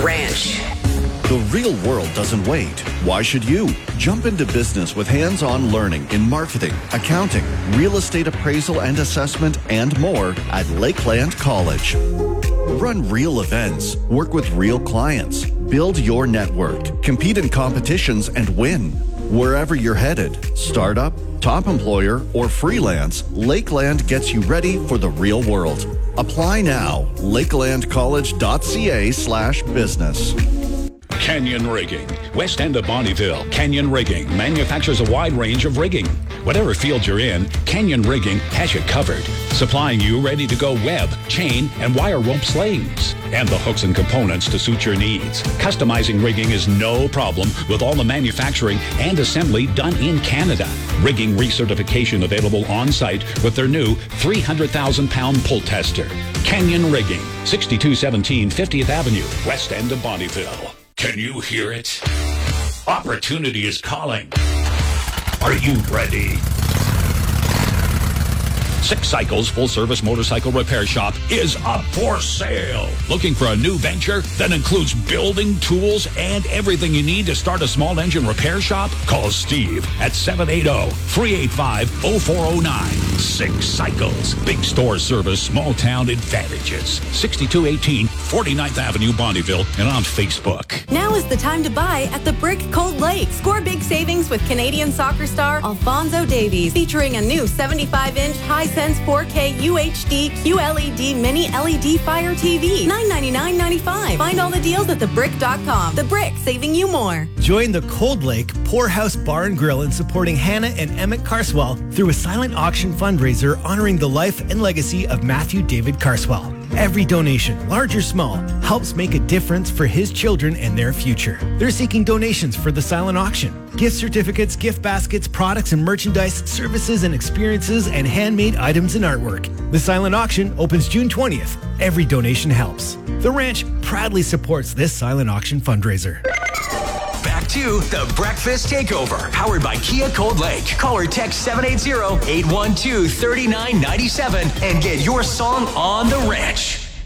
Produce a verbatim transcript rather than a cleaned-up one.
Ranch. The real world doesn't wait. Why should you? Jump into business with hands-on learning in marketing, accounting, real estate appraisal and assessment, and more at Lakeland College. Run real events, work with real clients, build your network, compete in competitions, and win. Wherever you're headed, startup, top employer, or freelance, Lakeland gets you ready for the real world. Apply now. lakelandcollege.ca slash business. Canyon Rigging. West End of Bonnyville, Canyon Rigging manufactures a wide range of rigging. Whatever field you're in, Canyon Rigging has you covered, supplying you ready-to-go web, chain, and wire rope slings, and the hooks and components to suit your needs. Customizing rigging is no problem with all the manufacturing and assembly done in Canada. Rigging recertification available on-site with their new three hundred thousand pound pull tester. Canyon Rigging, sixty-two seventeen fiftieth Avenue, West End of Bonnyville. Can you hear it? Opportunity is calling. Are you ready? Six Cycles full-service motorcycle repair shop is up for sale. Looking for a new venture that includes building, tools, and everything you need to start a small engine repair shop? Call Steve at seven eight zero, three eight five, zero four zero nine. Six Cycles. Big store service, small town advantages. sixty-two eighteen forty-ninth Avenue, Bonnyville, and on Facebook. Now is the time to buy at the Brick Cold Lake. Score big savings with Canadian soccer star Alphonso Davies, featuring a new seventy-five inch Hisense four K U H D Q L E D Mini L E D Fire T V. nine ninety-nine ninety-five. Find all the deals at the brick dot com. The Brick, saving you more. Join the Cold Lake Poorhouse Bar and Grill in supporting Hannah and Emmett Carswell through a silent auction fundraiser honoring the life and legacy of Matthew David Carswell. Every donation, large or small, helps make a difference for his children and their future. They're seeking donations for the silent auction. Gift certificates, gift baskets, products and merchandise, services and experiences, and handmade items and artwork. The silent auction opens June twentieth. Every donation helps. The Ranch proudly supports this silent auction fundraiser. Back to the Breakfast Takeover, powered by Kia Cold Lake. Call or text seven eight zero, eight one two, three nine nine seven and get your song on the Ranch.